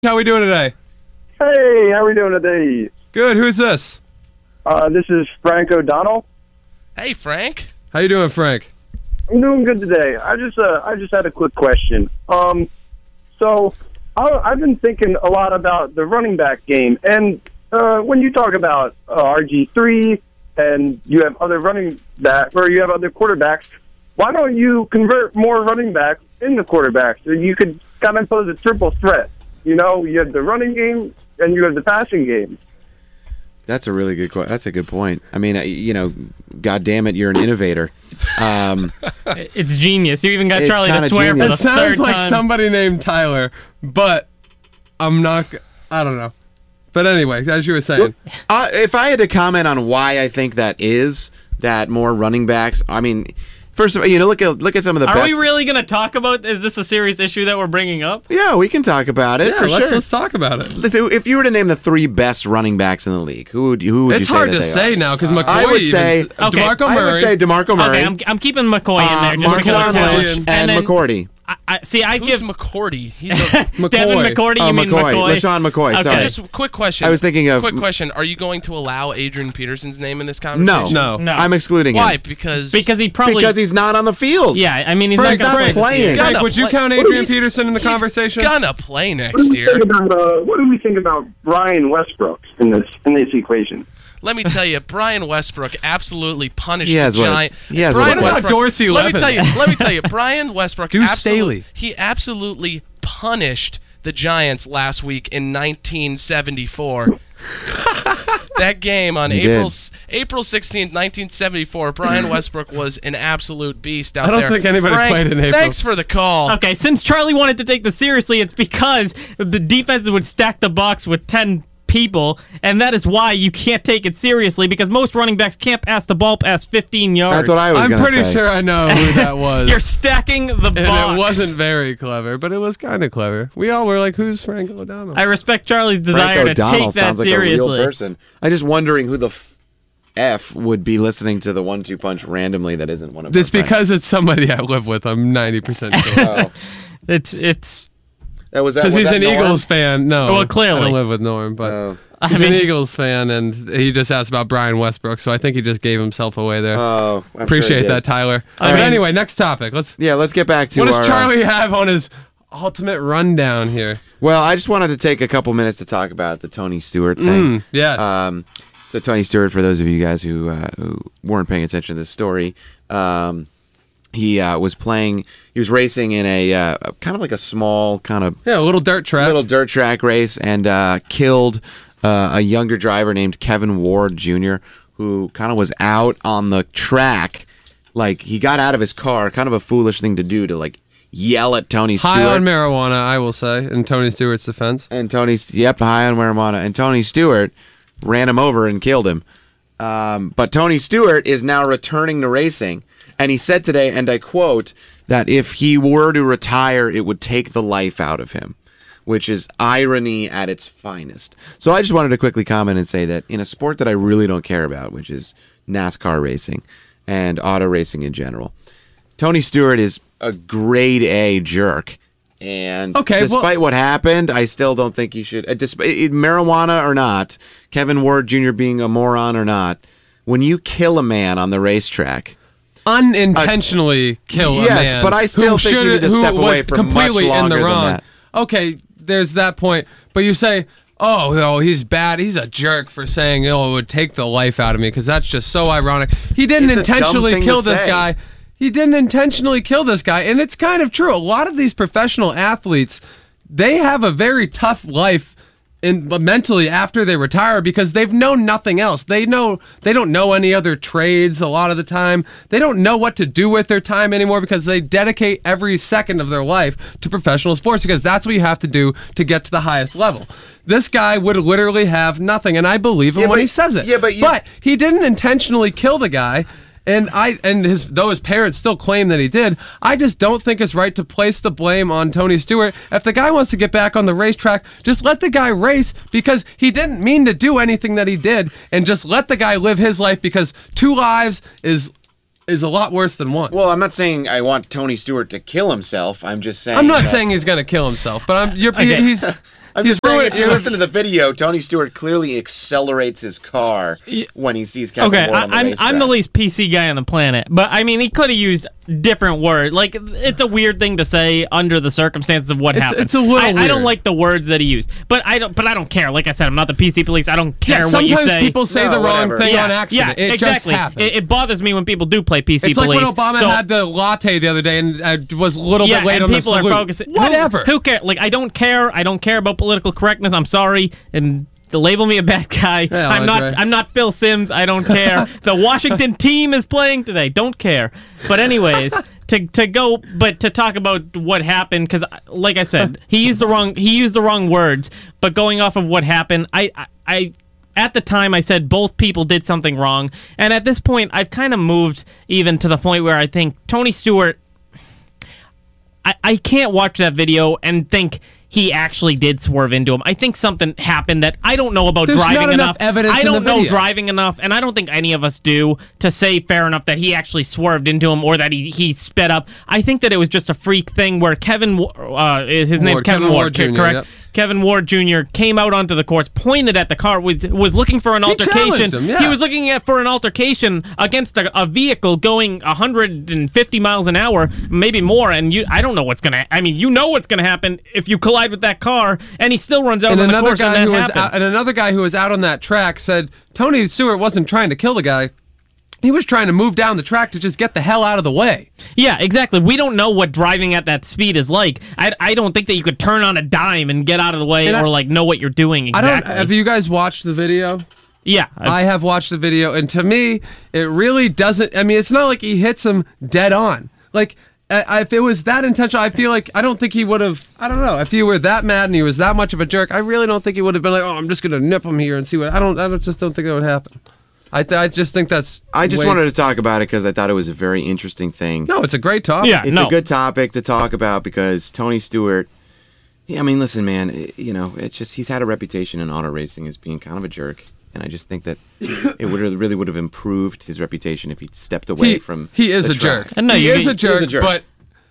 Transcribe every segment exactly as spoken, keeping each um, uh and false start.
How we doing today? Hey, how we doing today? Good. Who's this? Uh, this is Frank O'Donnell. Hey, Frank. How you doing, Frank? I'm doing good today. I just, uh, I just had a quick question. Um, so I, I've been thinking a lot about the running back game, and uh, when you talk about uh, R G three and you have other running back or you have other quarterbacks, why don't you convert more running backs into quarterbacks? So you could kind of pose a triple threat. You know, you have the running game and you have the passing game. That's a really good. That's a good point. I mean, you know, God damn it, you're an innovator. Um, it's genius. You even got It's Charlie to kinda swear genius. for It the sounds third like time. somebody named Tyler, but I'm not. g- I don't know. But anyway, as you were saying, uh, if I had to comment on why I think that is, that more running backs. I mean, first of all, you know, look at look at some of the Are best. we really going to talk about? Is this a serious issue that we're bringing up? Yeah, we can talk about it yeah, for let's sure. let's talk about it. If you were to name the three best running backs in the league, who would you, who would It's you say hard that to they say are? now because McCoy. I would even- say- uh, Okay. DeMarco I Murray. would say DeMarco Murray, Okay, I'm, I'm keeping McCoy in uh, there. Just Mark because of Arledge, talent. and, then, McCourty. I, I, see, I Who's give McCourty? He's a, McCoy. Devin McCourty. You Oh, mean McCoy. McCoy? LaShawn McCoy. Okay. Sorry. just a quick question. I was thinking of- Quick question. Are you going to allow Adrian Peterson's name in this conversation? No, No. No. I'm excluding Why? him Because Because he probably. because he's not on the field. Yeah, I mean he's Frank, not Frank, going playing. Frank, Gonna would you play- count What Adrian he's- Peterson in the he's conversation? gonna play next What do we year. think about uh, what do we think about Brian Westbrook in this in this equation? Let me tell you, Brian Westbrook absolutely punished He has the what it- Giant. he has Brian what it takes. What about Dorsey Let me Levens? tell you. Let me tell you, Brian Westbrook. Deuce absolutely, Staley. He absolutely punished the Giants last week in nineteen seventy-four. That game on He April did. April sixteenth, nineteen seventy-four. Brian Westbrook was an absolute beast out I don't there. think anybody Frank, played in April. Thanks for the call. Okay, since Charlie wanted to take this seriously, it's because the defenses would stack the box with ten people, and that is why you can't take it seriously, because most running backs can't pass the ball past fifteen yards. That's what I was I'm gonna pretty say. sure I know who that was. You're stacking the box. and it wasn't very clever, but it was kind of clever. We all were like, "Who's Frank O'Donnell?" I respect Charlie's Frank desire to O'Donnell take that sounds like seriously. a real person. I'm just wondering who the f, f would be listening to the one two punch randomly that isn't one of It's our friends. because it's somebody I live with. I'm ninety percent sure. Oh, It's it's. that was that. Because was he's that an Norm? Eagles fan. No, Well, clearly. I don't live with Norm, but Oh. he's I mean- an Eagles fan, and he just asked about Brian Westbrook, so I think he just gave himself away there. Oh, I'm Appreciate sure he did. that, Tyler. I but mean- anyway, next topic. Let's. Yeah, let's get back to What our, does uh, Charlie have on his ultimate rundown here? well, I just wanted to take a couple minutes to talk about the Tony Stewart thing. Mm, yes. Um, so Tony Stewart, for those of you guys who, uh, who weren't paying attention to this story, um, he uh, was playing. He was racing in a uh, kind of like a small kind of yeah, a little dirt track. little dirt track race and uh, killed uh, a younger driver named Kevin Ward Junior, who kind of was out on the track. Like, he got out of his car, kind of a foolish thing to do, to like yell at Tony Stewart. High on marijuana, I will say, in Tony Stewart's defense. And Tony, yep, high on marijuana. And Tony Stewart ran him over and killed him. Um, but Tony Stewart is now returning to racing. And he said today, and I quote, that if he were to retire, it would take the life out of him, which is irony at its finest. So I just wanted to quickly comment and say that in a sport that I really don't care about, which is NASCAR racing and auto racing in general, Tony Stewart is a grade A jerk. And Okay, well- despite what happened, I still don't think he should. Uh, despite it, marijuana or not, Kevin Ward Junior being a moron or not, when you kill a man on the racetrack, Unintentionally kill a yes, man. but I still who think you should- need to who step was away for much completely in longer the than wrong. that. Okay, there's that point. But you say, oh, oh, he's bad. He's a jerk for saying, oh, it would take the life out of me, because that's just so ironic. He didn't It's a dumb intentionally thing to kill this say. guy. He didn't intentionally kill this guy, and it's kind of true. A lot of these professional athletes, they have a very tough life in mentally after they retire, because they've known nothing else. They know they don't know any other trades a lot of the time. They don't know what to do with their time anymore, because they dedicate every second of their life to professional sports, because that's what you have to do to get to the highest level. This guy would literally have nothing, and I believe him Yeah, when but- he says it. yeah, but you- but he didn't intentionally kill the guy. And I and his though his parents still claim that he did, I just don't think it's right to place the blame on Tony Stewart. If the guy wants to get back on the racetrack, just let the guy race, because he didn't mean to do anything that he did, and just let the guy live his life, because two lives is is a lot worse than one. Well, I'm not saying I want Tony Stewart to kill himself. I'm just saying. I'm not that- saying he's gonna kill himself, but I'm you're, Okay. he's I'm He's just saying, ruined- if you listen to the video, Tony Stewart clearly accelerates his car when he sees Kevin Okay, Ward I, on the I'm racetrack. I'm the least P C guy on the planet, but I mean, he could have used different words. Like, it's a weird thing to say under the circumstances of what It's- happened. it's a little I, I don't weird. like the words that he used, but I don't. But I don't care. Like I said, I'm not the P C police. I don't care Yeah, what you sometimes say. people say No, the wrong whatever. thing yeah, on accident. yeah, it exactly. just happens. It, it bothers me when people do play P C It's like police. when Obama so, had the latte the other day and uh, was a little yeah, bit late and on the people are salute. focusing. Whatever. Who, who cares? Like, I don't care. I don't care about political correctness. I'm sorry, and to label me a bad guy. Yeah, I'm not. Andre. I'm not Phil Simms. I don't care. The Washington team is playing today. Don't care. But anyways, to to go, but to talk about what happened, because like I said, he used the wrong. He used the wrong words. But going off of what happened, I I. I at the time, I said both people did something wrong, and at this point, I've kind of moved even to the point where I think Tony Stewart. I, I can't watch that video and think he actually did swerve into him. I think something happened that I don't know about There's driving not enough evidence I in the don't know video. driving enough, and I don't think any of us do to say fair enough that he actually swerved into him or that he, he sped up. I think that it was just a freak thing where Kevin, Wa- uh, his name's Ward, Kevin, Kevin Ward, Ward Junior, correct? yep. Kevin Ward Junior came out onto the course, pointed at the car, was was looking for an He altercation. challenged him, yeah. He was looking at for an altercation against a, a vehicle going one hundred fifty miles an hour, maybe more. And you, I don't know what's gonna. I mean, you know what's gonna happen if you collide with that car, and he still runs out and on the another course. guy and who that was happened. out, and another guy who was out on that track said Tony Stewart wasn't trying to kill the guy. He was trying to move down the track to just get the hell out of the way. Yeah, exactly. We don't know what driving at that speed is like. I, I don't think that you could turn on a dime and get out of the way And I- or like know what you're doing exactly. I don't. Have you guys watched the video? yeah, I have watched the video, and to me, it really doesn't. I mean, it's not like he hits him dead on. Like, I, if it was that intentional, I feel like I don't think he would have. I don't know. If he were that mad and he was that much of a jerk, I really don't think he would have been like, "Oh, I'm just gonna nip him here and see what." I don't. I don't, just don't think that would happen. I, th- I just think that's. I just way- wanted to talk about it because I thought it was a very interesting thing. No, it's a great topic. Yeah. It's no. a good topic to talk about because Tony Stewart. Yeah, I mean, listen, man. it- you know, it's just he's had a reputation in auto racing as being kind of a jerk, and I just think that it would really would have improved his reputation if he stepped away He, from. he is the a track. jerk. And no, he you- is a he jerk, is a jerk. but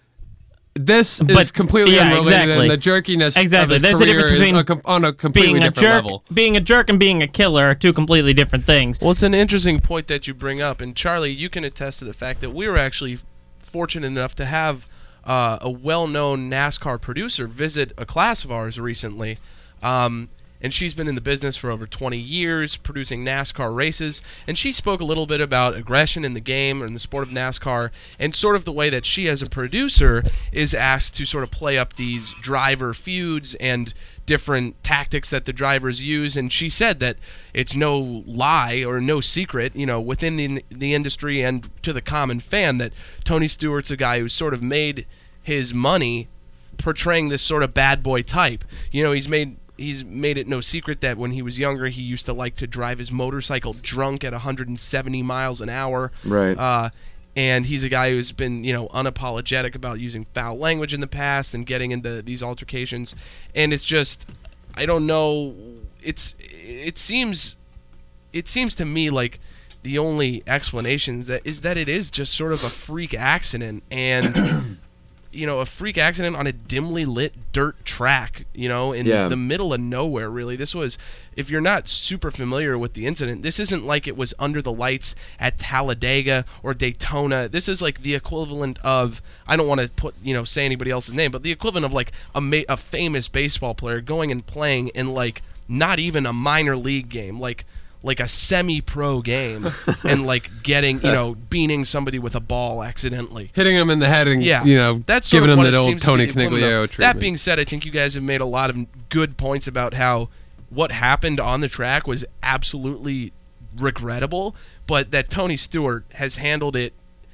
this is But- completely yeah, unrelated, exactly. and the jerkiness Exactly. of his There's a career difference is between a com- on a completely being a different jerk, level. being a jerk, and being a killer are two completely different things. Well, it's an interesting point that you bring up, and Charlie, you can attest to the fact that we were actually fortunate enough to have uh, a well-known NASCAR producer visit a class of ours recently, um, and she's been in the business for over twenty years, producing NASCAR races, and she spoke a little bit about aggression in the game or in the sport of NASCAR, and sort of the way that she, as a producer, is asked to sort of play up these driver feuds and different tactics that the drivers use. And she said that it's no lie or no secret, you know, within the, the industry and to the common fan, that Tony Stewart's a guy who's sort of made his money portraying this sort of bad boy type. You know, he's made he's made it no secret that when he was younger, he used to like to drive his motorcycle drunk at one hundred seventy miles an hour. Right. Uh, and he's a guy who's been, you know, unapologetic about using foul language in the past and getting into these altercations. And it's just, I don't know, it's it seems it seems to me like the only explanation is that is that it is just sort of a freak accident, and you know, a freak accident on a dimly lit dirt track, you know, in Yeah. the middle of nowhere, really. This was, if you're not super familiar with the incident, this isn't like it was under the lights at Talladega or Daytona. This is like the equivalent of, I don't want to put, you know, say anybody else's name, but the equivalent of like a, ma- a famous baseball player going and playing in like not even a minor league game, like like a semi-pro game, and like getting, you know, beaning somebody with a ball accidentally. Hitting him in the head and, Yeah, you know, that's sort giving of him what the it old seems to Tony be the equivalent Canigliaro of. treatment. That being said, I think you guys have made a lot of good points about how what happened on the track was absolutely regrettable, but that Tony Stewart has handled it.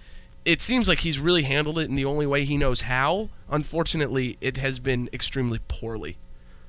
It seems like he's really handled it in the only way he knows how. Unfortunately, it has been extremely poorly.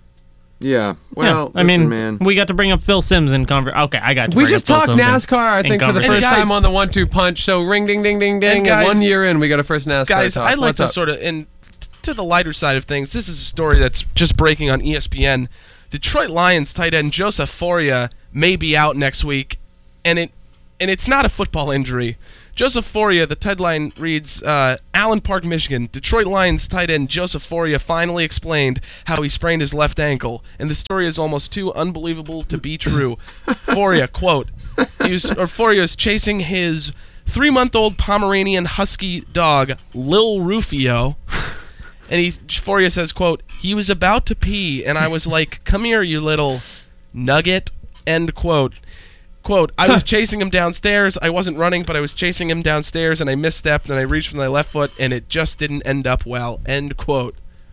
Yeah. Well, yeah, I listen, mean, man. we got to bring up Phil Sims in conver- Okay, I got to We bring just up Phil talked Sims in- NASCAR, I in think, for the conversation. first guys- time on the one two punch. So ring, ding, ding, ding, ding. And guys- and one year in, we got a first NASCAR Guys, talk. I'd like What's to up? sort of, and t- to the lighter side of things, this is a story that's just breaking on E S P N. Detroit Lions tight end Joseph Foria may be out next week, and it and it's not a football injury. Joseph Foria, the headline reads, uh, Allen Park, Michigan. Detroit Lions tight end Joseph Foria finally explained how he sprained his left ankle, and the story is almost too unbelievable to be true. Foria, quote, he was, or Foria was chasing his three-month-old Pomeranian husky dog, Lil Rufio, and he, Foria says, quote, he was about to pee, and I was like, come here, you little nugget, end quote. Quote, I was chasing him downstairs. I wasn't running, but I was chasing him downstairs, and I misstepped, and I reached with my left foot, and it just didn't end up well. End quote.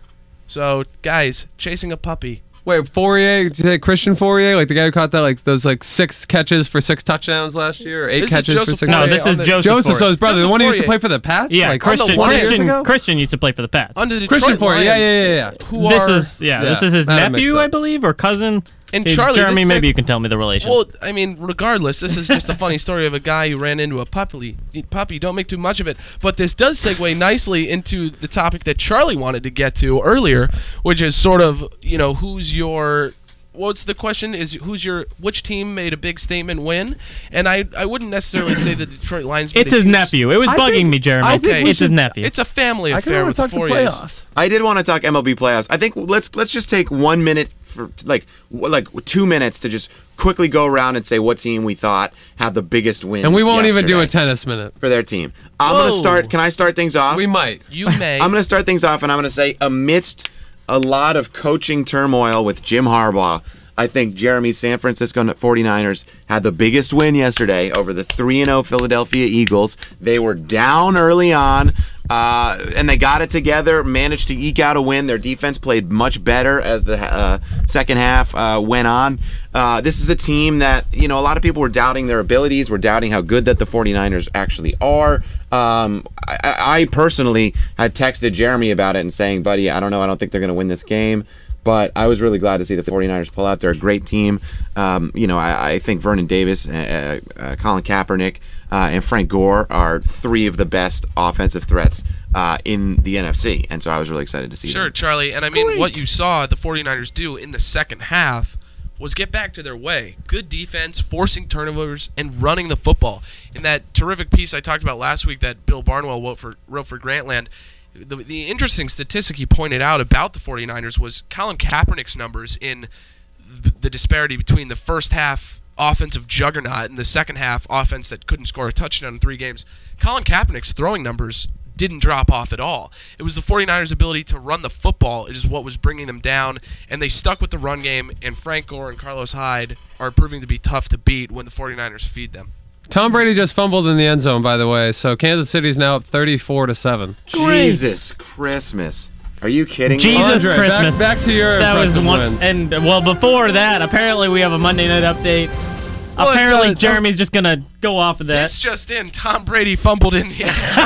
So, guys, chasing a puppy. Wait, Fourier, did you say Christian Fourier? Like the guy who caught that, like those like six catches for six touchdowns last year? Or eight This is catches Joseph for six No, Fourier this on is the- Joseph. Joseph, so his Fourier. brother, the Joseph one who used to Fourier. play for the Pats? Yeah, like, Christian, twenty years Christian, ago? Christian used to play for the Pats. On the Detroit Christian Fourier, yeah, Lions, yeah, yeah, yeah. Who This are, is yeah, yeah, this is his that makes nephew, sense. I believe, or cousin. And Hey, Charlie, Jeremy, this maybe seg- you can tell me the relation. Well, I mean, regardless, this is just a funny story of a guy who ran into a puppy. Puppy, don't make too much of it. But this does segue nicely into the topic that Charlie wanted to get to earlier, which is sort of, you know, who's your... What's the question? Is who's your which team made a big statement win? And I I wouldn't necessarily say the Detroit Lions. Made it's a his huge- nephew. It was I bugging think- me, Jeremy. I think Okay. we It's his should- nephew. It's a family I affair kind with of the want to talk the Fouriers. playoffs. I did want to talk M L B playoffs. I think let's let's just take one minute for like w- like two minutes to just quickly go around and say what team we thought had the biggest win. And we won't even do a yesterday tennis minute. for their team. I'm Whoa. gonna start. Can I start things off? We might. You may. I'm gonna start things off, and I'm gonna say amidst a lot of coaching turmoil with Jim Harbaugh, I think Jeremy's San Francisco forty-niners had the biggest win yesterday over the three and oh Philadelphia Eagles. They were down early on, uh, and they got it together, managed to eke out a win. Their defense played much better as the uh, second half uh, went on. Uh, this is a team that, you know, a lot of people were doubting their abilities, were doubting how good that the forty-niners actually are. Um, I, I personally had texted Jeremy about it and saying, buddy, I don't know, I don't think they're going to win this game. But I was really glad to see the forty-niners pull out. They're a great team. Um, you know, I, I think Vernon Davis, uh, uh, Colin Kaepernick, uh, and Frank Gore are three of the best offensive threats uh, in the N F C. And so I was really excited to see Sure, them. Charlie. And I mean, Great. what you saw the forty-niners do in the second half was get back to their way. Good defense, forcing turnovers, and running the football. In that terrific piece I talked about last week that Bill Barnwell wrote for, wrote for Grantland, the, the interesting statistic he pointed out about the forty-niners was Colin Kaepernick's numbers in the, the disparity between the first half offensive juggernaut and the second half offense that couldn't score a touchdown in three games. Colin Kaepernick's throwing numbers didn't drop off at all. It was the forty-niners' ability to run the football is what was bringing them down, and they stuck with the run game, and Frank Gore and Carlos Hyde are proving to be tough to beat when the forty-niners feed them. Tom Brady just fumbled in the end zone, by the way, so Kansas City's now up thirty-four to seven. Great. Jesus Christmas. Are you kidding Jesus me? Andre, Christmas. Back, back to your That was impressive one. wins. And well, before that, apparently we have a Monday night update. Well, it's, apparently, uh, Jeremy's just gonna go off of that. This just in, Tom Brady fumbled in the end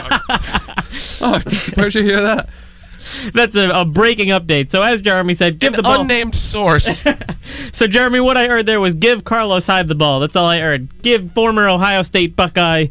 zone. Oh, where'd you hear that? That's a, a breaking update. So as Jeremy said, give An the ball. unnamed source. So Jeremy, what I heard there was give Carlos Hyde the ball. That's all I heard. Give former Ohio State Buckeye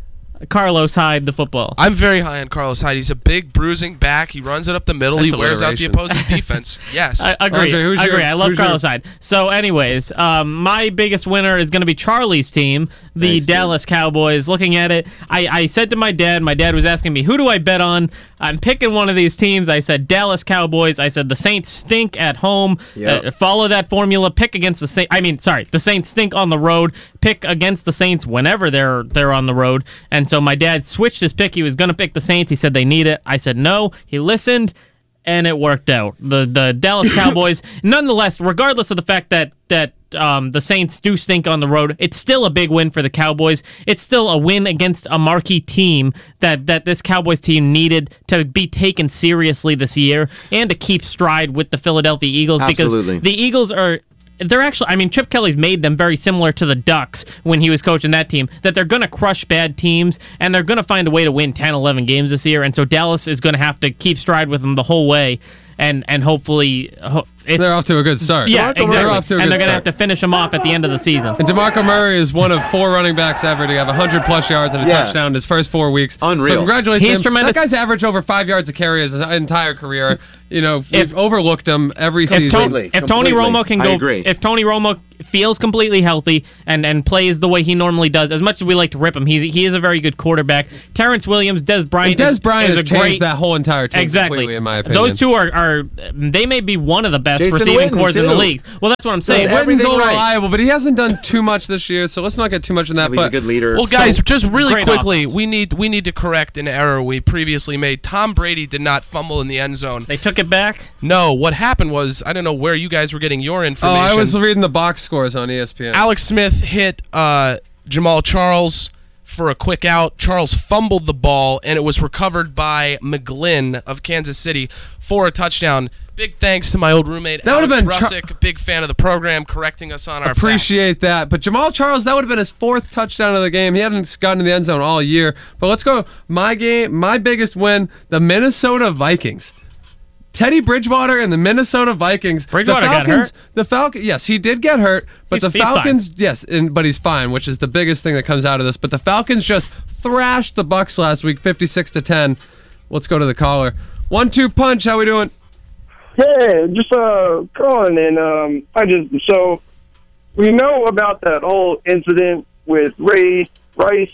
Carlos Hyde the football. I'm very high on Carlos Hyde. He's a big, bruising back. He runs it up the middle. That's he wears out the alliteration. opposing defense. Yes. I agree. Andre, who's I agree. your- I love who's your- Carlos Hyde. So, anyways, um, my biggest winner is going to be Charlie's team, the Thanks, Dallas Cowboys. Looking at it, I, I said to my dad, my dad was asking me, who do I bet on? I'm picking one of these teams. I said Dallas Cowboys. I said the Saints stink at home. Yep. Uh, follow that formula. Pick against the Saints. I mean, sorry, the Saints stink on the road. Pick against the Saints whenever they're they're on the road. And so my dad switched his pick. He was going to pick the Saints. He said they need it. I said no. He listened. And it worked out. The the Dallas Cowboys, nonetheless, regardless of the fact that that um, the Saints do stink on the road, it's still a big win for the Cowboys. It's still a win against a marquee team that, that this Cowboys team needed to be taken seriously this year and to keep stride with the Philadelphia Eagles. Absolutely. Because the Eagles are... They're actually, I mean, Chip Kelly's made them very similar to the Ducks when he was coaching that team, that they're going to crush bad teams, and they're going to find a way to win ten, eleven games this year, and so Dallas is going to have to keep stride with them the whole way, and and hopefully... Ho- if, They're off to a good start. yeah, They're exactly. off to a And good they're going to have start. to finish them off at the end of the season. And DeMarco Murray is one of four running backs ever to have one hundred plus yards and a Yeah. touchdown in his first four weeks. Unreal. So congratulations. He's to him. tremendous. That guy's averaged over five yards a carry his entire career. You know, If- we've overlooked him every If, season. To- Completely, if Tony completely. Romo can I go, agree. if Tony Romo feels completely healthy and, and plays the way he normally does, as much as we like to rip him, he, he is a very good quarterback. Terrence Williams, Des Bryant Des is, Bryant is has a changed great, that whole entire team exactly. completely, in my opinion. Those two are, are they may be one of the best Jason receiving Witten, cores in the too. leagues. Well, that's what I'm saying. Does Witten's everything all right. reliable, but he hasn't done too much this year, so let's not get too much in that. He's but a good leader. Well, guys, So, just really great quickly, offense. we need we need to correct an error we previously made. Tom Brady did not fumble in the end zone. They took it back. No, what happened was, I don't know where you guys were getting your Oh, information. I was reading the box scores on E S P N. Alex Smith hit uh, Jamal Charles for a quick out. Charles fumbled the ball, and it was recovered by McGlynn of Kansas City for a touchdown. Big thanks to my old roommate, That would've Alex been Char- Russick, big fan of the program, correcting us on our Appreciate that. But Jamal Charles, that would have been his fourth touchdown of the game. He hadn't gotten to the end zone all year. But let's go. My game, my biggest win, the Minnesota Vikings. Teddy Bridgewater and the Minnesota Vikings. Bridgewater the got Falcons, hurt? The Falcons, yes, he did get hurt, but He's- the he's fine. Falcons, yes, and, but he's fine, which is the biggest thing that comes out of this. But the Falcons just thrashed the Bucks last week, fifty-six to ten. Let's go to the caller. One two punch. How we doing? Yeah, just uh calling and um I just so we know about that whole incident with Ray Rice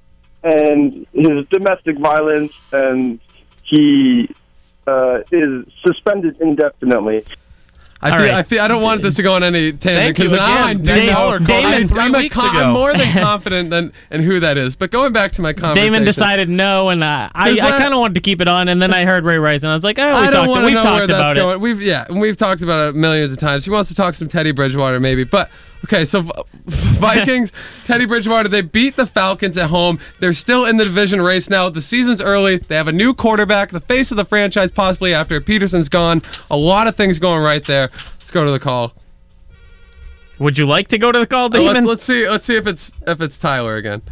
and his domestic violence, and he uh, is suspended indefinitely. I All feel, right. I feel I don't want this to go on any tangent Thank you because now I again. do That know. caller called Damon- me three I'm, a weeks con- ago. I'm more than confident than in who that is. But going back to my conversation, Damon decided no, and uh, I, Is I that- kind of wanted to keep it on, and then I heard Ray Rice, and I was like, oh, we I don't talked, want we've to know where talked that's about going. it. We've yeah, and we've talked about it millions of times. He wants to talk some Teddy Bridgewater maybe, but okay. So Vikings, Teddy Bridgewater, they beat the Falcons at home. They're still in the division race now. The season's early. They have a new quarterback, the face of the franchise possibly after Peterson's gone. A lot of things going right there. Let's go to the call. Would you like to go to the call, Uh, Damon? let's let's see let's see if it's if it's Tyler again.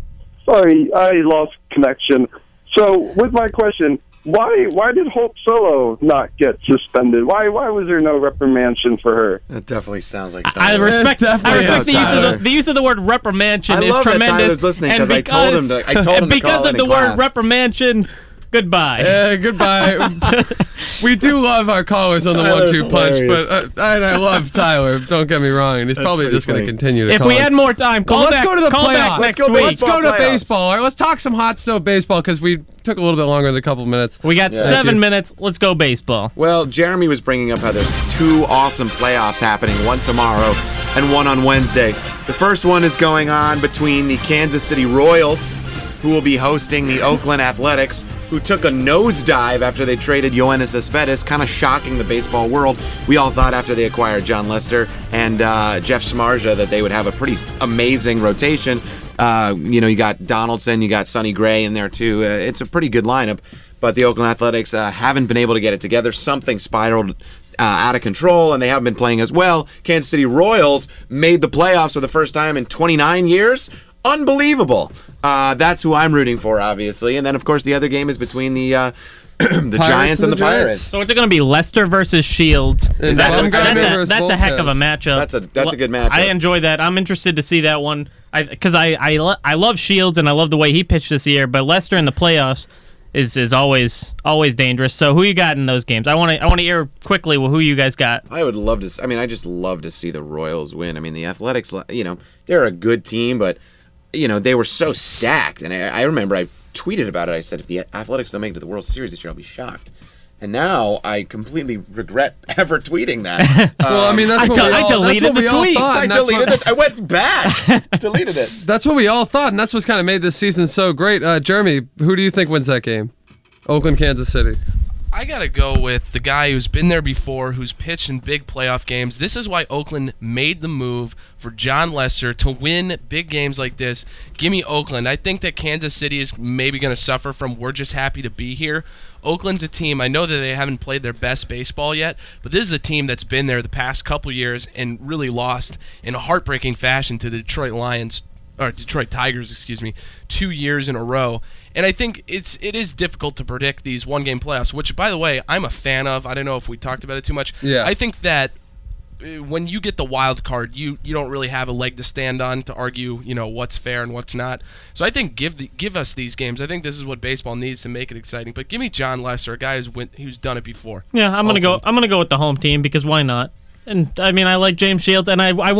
Sorry, I lost connection. So with my question, why why did Hope Solo not get suspended? Why why was there no reprimandation for her? That definitely sounds like I Tyler. respect, I definitely respect is the, use of Tyler. the, the use of the word reprimandation I is love that tremendous. Tyler's listening, and 'cause I told him because- to- I told him and to because call of in the in word class. reprimandation, goodbye. Uh, goodbye. We do love our callers on the Tyler's one-two punch, hilarious. but uh, I, I love Tyler. Don't get me wrong, and he's probably pretty just going to funny. continue to if call we in. had more time, call Well, let's back, go to the call back playoffs. next Let's go week. Let's go to Baseball playoffs. baseball. All right, let's talk some hot stove baseball because we took a little bit longer than a couple minutes. We got Yeah. Thank seven you. minutes. Let's go baseball. Well, Jeremy was bringing up how there's two awesome playoffs happening, one tomorrow and one on Wednesday. The first one is going on between the Kansas City Royals, who will be hosting the Oakland Athletics, who took a nosedive after they traded Yoenis Cespedes, kind of shocking the baseball world. We all thought after they acquired John Lester and uh, Jeff Samardzija that they would have a pretty amazing rotation. Uh, you know, you got Donaldson, you got Sonny Gray in there too. Uh, it's a pretty good lineup, but the Oakland Athletics uh, haven't been able to get it together. Something spiraled uh, out of control, and they haven't been playing as well. Kansas City Royals made the playoffs for the first time in twenty-nine years. Unbelievable. Uh, that's who I'm rooting for, obviously. And then, of course, the other game is between the uh, the Giants and the, Pirates. So it's going to be Leicester versus Shields. Is That's, that a, Bumgarner that's, a, versus that's a heck of a Volquez? matchup. That's a- that's a good matchup. I enjoy that. I'm interested to see that one because I I, lo- I love Shields and I love the way he pitched this year. But Leicester in the playoffs is is always always dangerous. So who you got in those games? I want to I want to hear quickly who you guys got. I would love to. s- I mean, I just love to see the Royals win. I mean, the Athletics, you know, they're a good team, but you know, they were so stacked. And I, I remember I tweeted about it. I said, if the Athletics don't make it to the World Series this year, I'll be shocked. And now I completely regret ever tweeting that. Well, I mean, that's I what del- we I all, deleted that's what the we all tweet. thought. I and that's deleted what- it. I went back. Deleted it. That's what we all thought, and that's what's kind of made this season so great. Uh, Jeremy, who do you think wins that game? Oakland, Kansas City. I gotta go with the guy who's been there before, who's pitched in big playoff games. This is why Oakland made the move for John Lester to win big games like this. Give me Oakland. I think that Kansas City is maybe going to suffer from we're just happy to be here. Oakland's a team, I know that they haven't played their best baseball yet, but this is a team that's been there the past couple years and really lost in a heartbreaking fashion to the Detroit Lions, or Detroit Tigers, excuse me, two years in a row. And I think it's it is difficult to predict these one-game playoffs, which, by the way, I'm a fan of. I don't know if we talked about it too much. Yeah. I think that uh, when you get the wild card, you, you don't really have a leg to stand on to argue, you know, what's fair and what's not. So I think give the, give us these games. I think this is what baseball needs to make it exciting. But give me John Lester, a guy who's win, who's done it before. Yeah, I'm gonna go. Oakland. I'm gonna go with the home team because why not? And I mean, I like James Shields, and I I want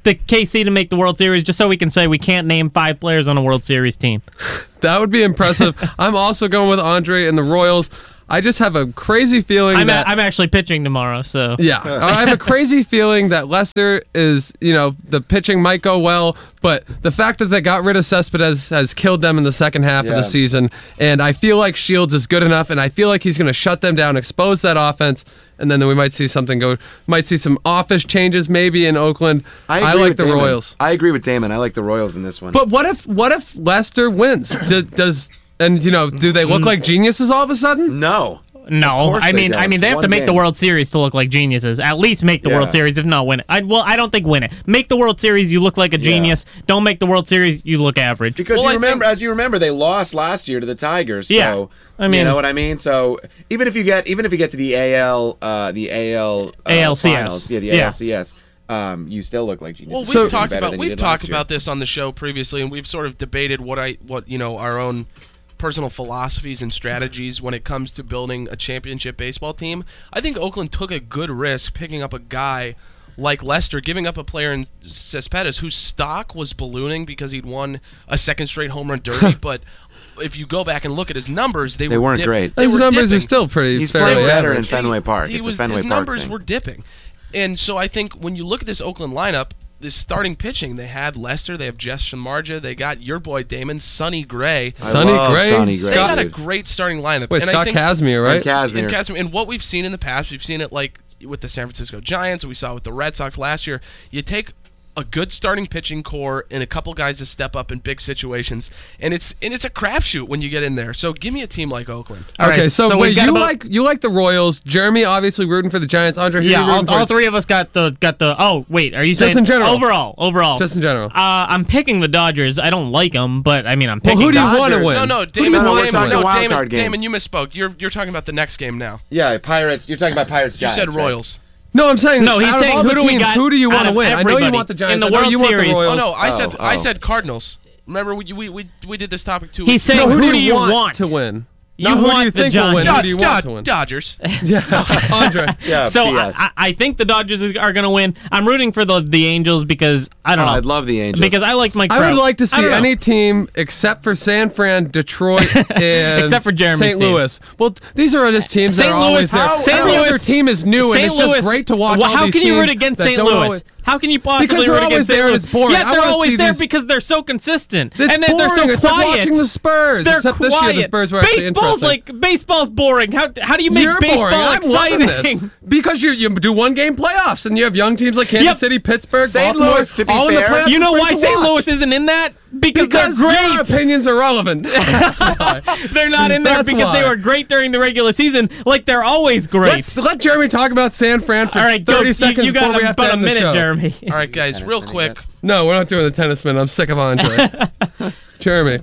the K C to make the World Series just so we can say we can't name five players on a World Series team. That would be impressive. I'm also going with Andre and the Royals. I just have a crazy feeling I'm, that a, I'm actually pitching tomorrow, so yeah, I have a crazy feeling that Lester is, you know, the pitching might go well, but the fact that they got rid of Cespedes has killed them in the second half of Yeah. the season, and I feel like Shields is good enough, and I feel like he's going to shut them down, expose that offense, and then we might see something go, might see some office changes maybe in Oakland. I, I, agree like with the Damon. Royals. I agree with Damon. I like the Royals in this one. But what if what if Lester wins? Do, does and you know, do they look like geniuses all of a sudden? no. no. course I they mean, don't. I mean, they It's have to one make the game. World Series to look like geniuses. At least make the Yeah. World Series, if not win it. I, well, I don't think win it. Make the World Series, you look like a genius. Don't make the World Series, you look average. Because Well, you I remember, think- as you remember, they lost last year to the Tigers. So, Yeah. I you mean- know what I mean. So even if you get, even if you get to the A L, uh, the A L uh, A L C S. finals, yeah, the Yeah. A L C S, um, you still look like genius. Well, we've So- talked better about than you we've did talked last year. about this on the show previously, and we've sort of debated what I what you know our own personal philosophies and strategies when it comes to building a championship baseball team. I think Oakland took a good risk picking up a guy like Lester, giving up a player in Cespedes whose stock was ballooning because he'd won a second straight home run derby, but if you go back and look at his numbers, they, They were weren't dip- great. they His were numbers are dipping. still pretty He's fairly playing better in average. Fenway Park. He It's was, a Fenway his Park numbers thing. were dipping, and so I think when you look at this Oakland lineup, this starting pitching, they had Lester, they have Jess Shamarja, they got your boy Damon, Sonny Gray. I Sonny love Gray, Sonny They Gray, got a dude. great starting lineup. Wait, and I Scott think, Kazmir, right? And Kazmir. And Kazmir, and what we've seen in the past, we've seen it like with the San Francisco Giants, we saw it with the Red Sox last year. You take a good starting pitching core and a couple guys to step up in big situations, and it's and it's a crapshoot when you get in there. So give me a team like Oakland. All right, Okay, so, so wait, we've got you about- like you like the Royals? Jeremy obviously rooting for the Giants. Andre, who Yeah, you rooting all, for? all three of us got the got the. Oh wait, are you saying in general. overall? Overall, Just in general. Uh, I'm picking the Dodgers. I don't like them, but I mean, I'm Well, picking. who do you want to Dodgers. win? No, no, Who do you Damon, No, want we're to Damon, talking win? no, wild Damon, card game. Damon, you misspoke. You're you're talking about the next game now. Yeah, Pirates. You're talking about Pirates. You Giants. said right? Royals. No, I'm saying No, he's out of saying all who the do we teams, got who do you want out to of win? I know you everybody want the Giants. in the I know World you want the Series. Royals. Oh no, I Oh, said I oh. said Cardinals. Remember we we we, we did this topic two. He's weeks ago. saying No, who who do you want? to win? You Not who do want you the think will win? Giants. Who do you Dod- want to win? Dodgers. Yeah, Andre. Yeah. So P I, S. I I think the Dodgers is, are going to win. I'm rooting for the the Angels because I don't Oh, know. I'd love the Angels. because I like Mike I Trout. would like to I see don't know. any team except for San Fran, Detroit, and Except for Jeremy's Saint team. Louis. Well, th- these are just teams that Saint are always Louis- there. how- Saint Every Louis- other team is new, and Saint it's just Louis- great to watch Well, all how these can you root teams against that Saint don't Louis? always- How can you possibly Because they're root always against there Saint and Louis? it's boring. Yeah, I they're wanna always see there these- because they're so consistent, It's and then they're so boring. quiet. It's like watching the Spurs, They're except quiet. this year the Spurs were actually Baseball's interesting. like baseball's boring. How how do you make You're baseball boring. I'm exciting? loving this because you you do one game playoffs and you have young teams like Kansas Yep. City, Pittsburgh, Saint Baltimore, Louis, to be all in the fair- playoffs. You know It's why great to Saint watch. Louis isn't in that? Because, Because they're your great. opinions are relevant. That's why. They're not in there That's because they why. were great during the regular season, like they're always great. Let's let Jeremy talk about San Fran for All right, go. thirty You, seconds you before got we have to about a end the minute, show. Jeremy. All right, guys, Tennis real minute quick. yet? No, we're not doing the tennis minute. I'm sick of Andre. Jeremy.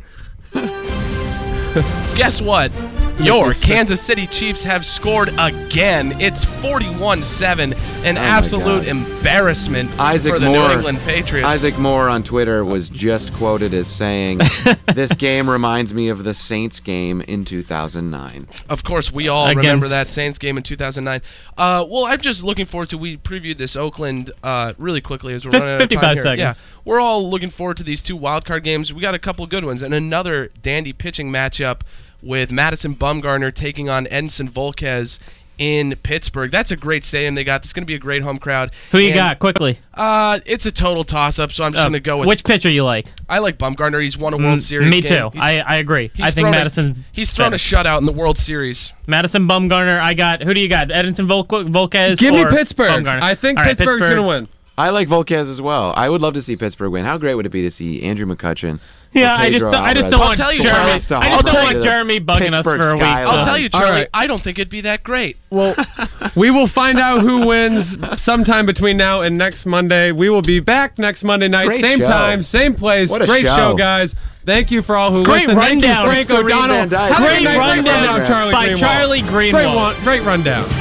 Guess what? Your You're sick. Kansas City Chiefs have scored again. It's forty-one seven, an my absolute God. embarrassment Isaac for the Moore, New England Patriots. Isaac Moore on Twitter was just quoted as saying, "This game reminds me of the Saints game in two thousand nine." Of course, we all Against- remember that Saints game in two thousand nine. Uh, well, I'm just looking forward to. We previewed this Oakland uh, really quickly as we're Fif- running out of time fifty-five here. seconds. Yeah, we're all looking forward to these two wild card games. We got a couple good ones and another dandy pitching matchup with Madison Bumgarner taking on Edinson Volquez in Pittsburgh. That's a great stadium they got. It's going to be a great home crowd. Who you And, got quickly? Uh, it's a total toss-up, so I'm just Uh, going to go with. which pitcher you like? I like Bumgarner. He's won a World Mm, Series. Me game. too. He's- I, I agree. he's I think thrown a- Madison. He's thrown a shutout in the World Series. Madison Bumgarner. I got. Who do you got? Edinson Vol- Volquez. Give me or Pittsburgh. Bumgarner? I think All right, Pittsburgh's going to win. I like Volquez as well. I would love to see Pittsburgh win. How great would it be to see Andrew McCutchen? Yeah, or I just, Pedro I just Alvarez? don't I'll want tell you, Jeremy. Charlie. I just I'll don't tell want you Jeremy bugging us Pittsburgh for a week. skyline. So. I'll tell you, All Charlie, right. I don't think it'd be that great. Well, we will find out who wins sometime between now and next Monday. We will be back next Monday night, Great same show. time, same place. What a Great show. show. guys. Thank you for all who Great listened. Thank you, rundown. Frank It's Doreen O'Donnell. Van Dyke. Have a Great good night. rundown Charlie by Greenwald. Charlie Great, Greenwald. one, great rundown.